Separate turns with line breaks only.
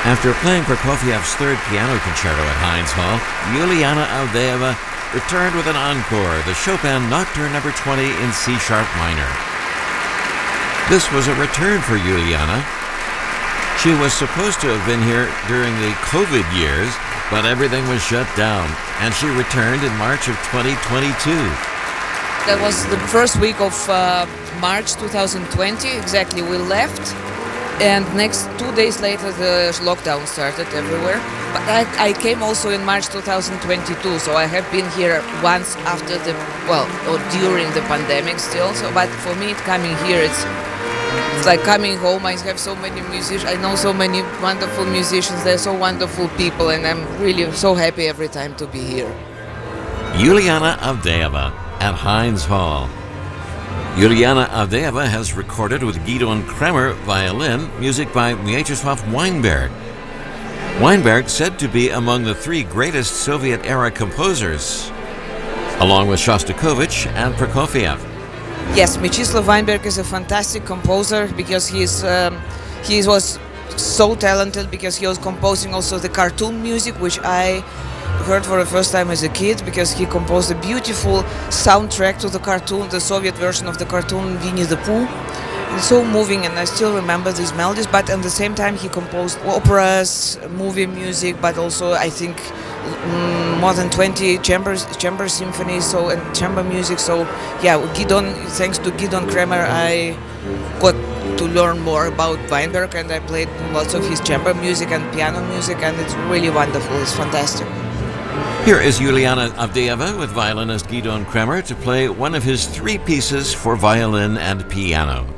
After playing Prokofiev's third piano concerto at Heinz Hall, Juliana Avdeeva returned with an encore, the Chopin Nocturne No. 20 in C-sharp minor. This was a return for Juliana. She was supposed to have been here during the COVID years, but everything was shut down, and she returned in March of 2022.
That was the first week of March 2020, exactly. We left, and next 2 days later the lockdown started everywhere. But I came also in March 2022, so I have been here once after or during the pandemic still. So, but for me, coming here, it's like coming home. I have so many musicians. I know so many wonderful musicians. They're so wonderful people, and I'm really so happy every time to be here.
Juliana Avdeeva at Heinz Hall. Juliana Avdeeva has recorded with Gidon Kremer violin music by Mieczysław Weinberg. Weinberg said to be among the three greatest Soviet-era composers, along with Shostakovich and Prokofiev.
Yes, Mieczysław Weinberg is a fantastic composer because he was so talented, because he was composing also the cartoon music, which I heard for the first time as a kid, because he composed a beautiful soundtrack to the cartoon, the Soviet version of the cartoon Winnie the Pooh. It's so moving, and I still remember these melodies. But at the same time, he composed operas, movie music, but also I think more than 20 chamber symphonies, and chamber music. So yeah, thanks to Gidon Kremer, I got to learn more about Weinberg, and I played lots of his chamber music and piano music, and it's really wonderful. It's fantastic.
Here is Juliana Avdeeva with violinist Gidon Kremer to play one of his three pieces for violin and piano.